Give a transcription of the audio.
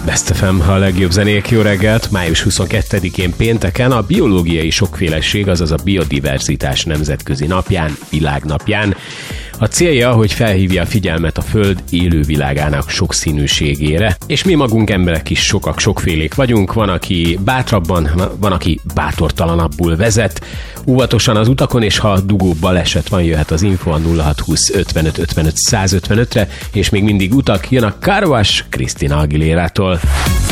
Best FM, a legjobb zenék. Jó reggelt! Május 22-én pénteken a biológiai sokféleség, azaz a biodiverzitás nemzetközi napján, világnapján. A célja, hogy felhívja a figyelmet a Föld élővilágának sokszínűségére, és mi magunk emberek is sokfélék vagyunk, van, aki bátrabban, van, aki bátortalanabbul vezet, óvatosan az utakon, és ha dugó baleset van, jöhet az info a 0620 55 55 155-re, és még mindig utak, jön a Car Wash Christina Aguilérától.